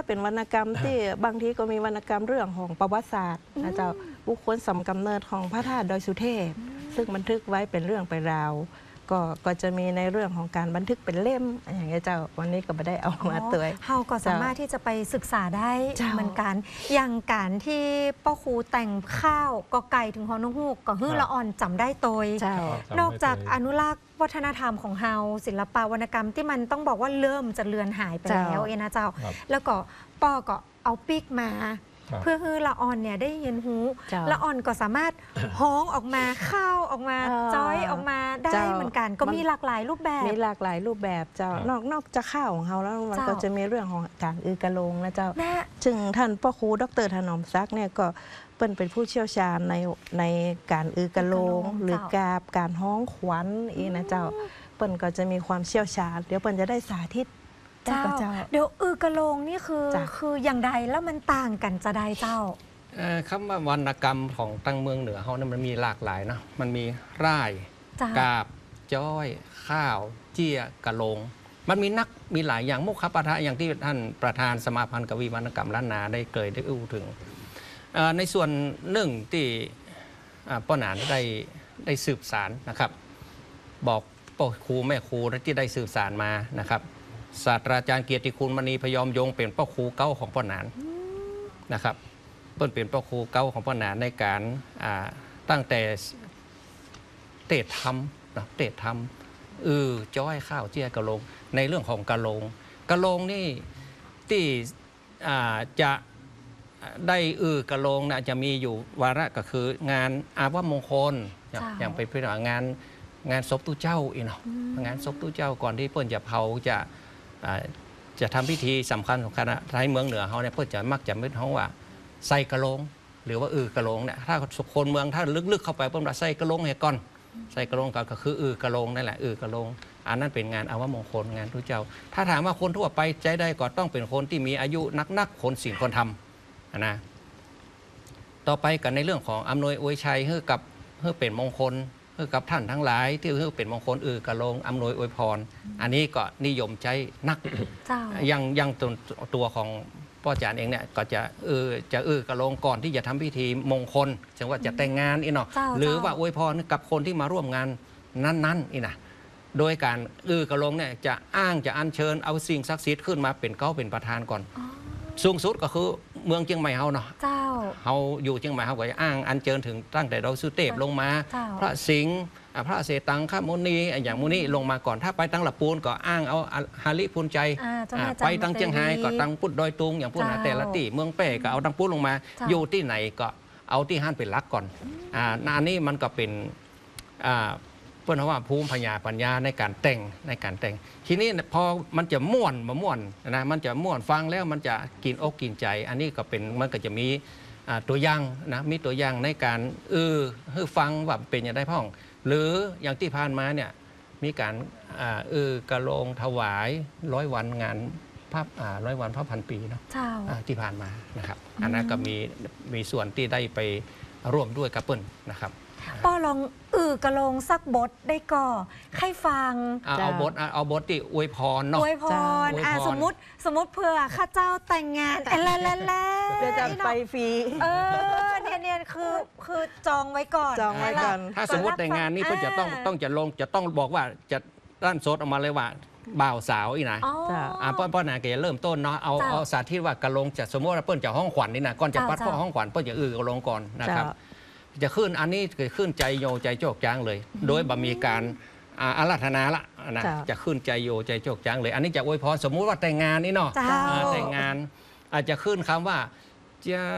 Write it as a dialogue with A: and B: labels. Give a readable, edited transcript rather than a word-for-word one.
A: เป็นวรรณกรรมที่บางทีก็มีวรรณกรรมเรื่องของประวัติศาสตร์นะเจ้าบุคคลสำกำเนิดของพระธาตุดอยสุเทพซึ่งบันทึกไว้เป็นเรื่องเป็นราวก็จะมีในเรื่องของการบันทึกเป็นเล่มอย่างเงี้ยเจ้าวันนี้ก็ไม่ได้เอามาเตย
B: เฮาก็สามารถที่จะไปศึกษาได้เหมือนกันอย่างการที่ป้าครูแต่งข้าวก็ไก่ถึงฮอนกฮูกก็ฮื้อละอ่อนจำได้โตยนอกจากอนุรักษ์วัฒนธรรมของเฮาศิลปะวรรณกรรมที่มันต้องบอกว่าเริ่มจะเลือนหายไปแล้วนะเจ้าแล้วก็ป้อก็เอาปิกมาเพื่อให้ละอ่อนเนี่ยได้ยินหูละอ่อนก็สามารถฮ้องออกมาเข้าออกมาจ้อยออกมาได้เหมือนกันก็มีหลากหลายรูปแบบ
A: มีหลากหลายรูปแบบเจ้านอกจากข้าวของเขาแล้วมันก็จะมีเรื่องของการกระโลงนะเจ้าซึ่งท่านพ่อครูดร.ถนอมศักดิ์เนี่ยก็เป็นผู้เชี่ยวชาญในการกระโลงหรือกาบการฮ้องขวัญอีนะเจ้าเปิ้นก็จะมีความเชี่ยวชาญเดี๋ยวเปิ้นจะได้สาธิต
B: เดี๋ยวกระโลงนี่คืออย่างใดแล้วมันต่างกันจะได้เจ้า
C: คำว่าวรรณกรรมของตั้งเมืองเหนือเขาเนี่ยมันมีหลากหลายนะมันมีร่ายกาบจ้อยข้าวเจี้ยกระโลงมันมีหลายอย่างมุขปะทะอย่างที่ท่านประธานสมาพันธ์กวีวรรณกรรมล้านนาได้อู้ถึงในส่วนหนึ่งที่ป้าหนานได้สืบสารนะครับบอกพ่อครูแม่ครูที่ได้สืบสารมานะครับศาสตราจารย์เกียรติคุณมณีพยอมยงเป็นพ่อครูเก้าของป้าหนานนะครับเปิ้นเป็นพ่อครูเก้าของป้าหนานในการตั้งแต่เตะทำจ้อยข้าวเจี้ยกระโลงในเรื่องของกระโลงนี่ที่จะได้กระโลงนะจะมีอยู่วาระก็คืองานอาภมงคลอย่างเป็นงานศพตู้เจ้าอีกเนาะงานศพตู้เจ้าก่อนที่เปิ้นจะเผาจะทำพิธีสำคัญในเมืองเหนือเขาเนี่ยเพื่อจะมักจะไม่ท้องว่าใส่กระโลงหรือว่ากระโลงเนี่ยถ้าคนเมืองถ้าลึกๆเข้าไปเพิ่มว่าใส่กระโลงให้ก่อนใส่กระโลงก่อนก็คือกระโลงนั่นแหละกระโลงอันนั้นเป็นงานอาวมงคลงานทุเจ้าถ้าถามว่าคนทั่วไปใจได้ก็ต้องเป็นคนที่มีอายุนักคนศีลคนธรรมนะต่อไปกันในเรื่องของอำนวยอวยชัยให้เป็นมงคลกับท่านทั้งหลายที่เป็นมงคลกระโลงอำนวยอวยพรอันนี้ก็นิยมใช้นักยังตัวของพ่อจานเองเนี่ยก็จะกระโลงก่อนที่จะทำพิธีมงคลเช่นว่าจะแต่งงานอีเนาะหรือว่าอวยพรกับคนที่มาร่วมงานนั้นอีนะโดยการกระโลงเนี่ยจะอัญเชิญเอาสิ่งศักดิ์สิทธิ์ขึ้นมาเป็นประธานก่อนสูงสุดก็คือเมืองเชียงใหม่เฮาเนาะเขาอยู่เชียงใหม่เฮาก็จะอัญเชิญถึงตั้งแต่เราสุเทพลงมาพระสิงห์พระเสตังคมุนีอย่างมุนีลงมาก่อนถ้าไปตั้งละปูนก็เอาฮาริพูนใจไปตั้งเชียงไฮ้ก็ตั้งพุทธดอยตุงอย่างพูดแต่ละที่เมืองเป้ก็เอาตั้งพุทธลงมาอยู่ที่ไหนก็เอาที่ฮั่นเป็นหลักก่อนอันนี้มันก็เป็นเพื่อนว่าภูมิปัญญาในการแต่งทีนี้พอมันจะม่วนนะมันจะม่วนฟังแล้วมันจะกินอกกินใจอันนี้ก็เป็นมันก็จะมีตัวอย่างนะมีตัวอย่างในการให้ฟังว่าเป็นอย่างไรพ่องหรืออย่างที่ผ่านมาเนี่ยมีการกระโลงถวาย100 วันงานภาพ100 วันพระพันปีเนาะที่ผ่านมานะครับอันนั้นก็มีส่วนที่ได้ไปร่วมด้วยกับเปิ้ลนะครับ
B: ป้อลองกระโลงสักบทได้ก่อให้ฟัง
C: เอาบทที่อวยพรเนาะ
B: อวยพรสมมติเผื่อข้าเจ้าแต่งงาน
A: เดี๋ยวจะไปฟรี
B: เนี่ยคือจองไว้ก่อน
C: ถ้าสมมติแต่งงานนี่เพื่อจะต้องบอกว่าจะด้านโซดออกมาเลยว่าบ่าวสาวอีนะป้อนนาเกเริ่มต้นเนาะเอาสาธิตว่ากระโลงจะสมมติว่าเปิ้ลจะห้องขวัญนี่นะก่อนจะปัดห้องขวัญเปิ้ลจะกระโลงก่อนนะครับจะขึ้นอันนี้เกิดขึ้นใจโยใจโจกจ้างเลยโดยบะมีการอาราธนาละนะจะขึ้นใจโยใจโจกจ้างเลยอันนี้จะอวยพรสมมุติว่าแต่งงานนี่เนาะแต่งงานอาจจะขึ้นคำว่าจะ